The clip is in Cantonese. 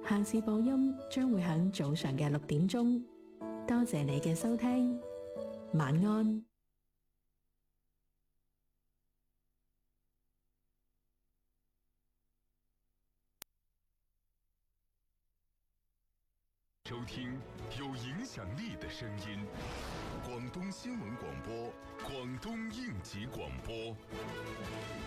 下次播音將會喺早上嘅6點鐘。多謝你嘅收聽，晚安。 收聽有影響力的聲音，廣東新聞廣播，廣東應急廣播。